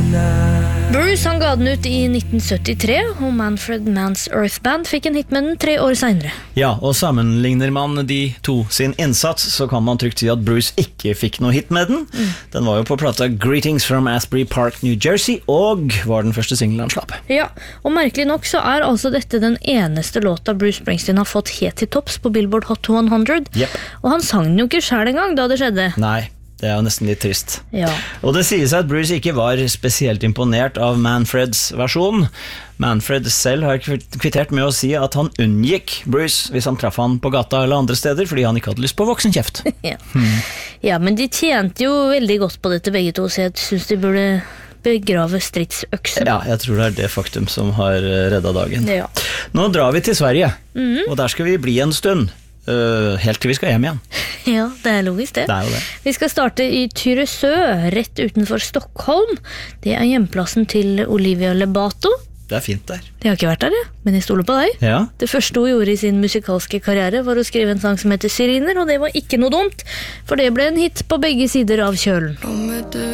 Bruce han ga den ut i 1973, og Manfred Mann's Earth Band fikk en hit med den 3 år senere. Ja, og sammenligner man de to sin innsats, så kan man trygt si at Bruce ikke fikk noe hit med den. Den var jo på plata Greetings from Asbury Park, New Jersey, og var den første singlen han slapp. Ja, og merkelig nok så altså dette den eneste låta Bruce Springsteen har fått helt til topps på Billboard Hot 100. Yep. Og han sang den jo ikke selv en gang da det skjedde. Nei, det jo nesten litt trist. Ja. Og det sier seg at Bruce ikke var spesielt imponert av Manfreds versjon. Manfred selv har kvittert med å si at han unngikk Bruce hvis han traff han på gata eller andre steder, fordi han ikke hadde lyst på voksenkjeft. Ja. Ja, men de tjente jo veldig godt på dette begge to, så jeg synes de burde begrave stridsøksen. Ja, jeg tror det det faktum som har reddet dagen. Ja. Nå drar vi til Sverige, og der skal vi bli en stund. Helt til vi skal hjem igjen. Ja, det logisk det. Det jo det. Vi skal starte i Tyresö, rett utenfor Stockholm. Det hjemplassen til Olivia Lebato. Det fint der. Jeg har ikke vært der, men jeg stoler på deg. Ja. Det første hun gjorde i sin musikalske karriere var å skrive en sang som heter Siriner, og det var ikke noe dumt, for det ble en hit på begge sider av kjølen.